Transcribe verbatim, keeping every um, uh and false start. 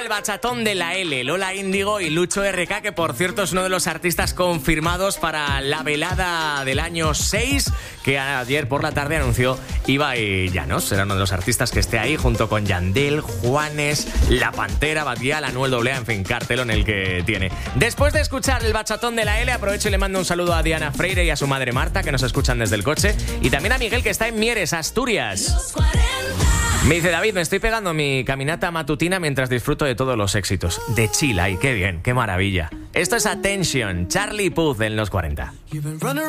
bachatón de la L, Lola Índigo y Lucho R K, que por cierto es uno de los artistas confirmados para la velada del año seis, que ayer por la tarde anunció Ibai Llanos. Será uno de los artistas que esté ahí junto con Yandel, Juanes, La Pantera, Batial, Anuel doble A, en fin, cartelón el que tiene. Después de escuchar el bachatón de la L, aprovecho y le mando un saludo a Diana Freire y a su madre Marta, que nos escuchan desde el coche, y también a Miguel, que está en Mieres, Asturias. Me dice: David, me estoy pegando mi caminata matutina mientras disfruto de todos los éxitos. De chill, ay, qué bien, qué maravilla. Esto es Attention, Charlie Puth en los cuarenta.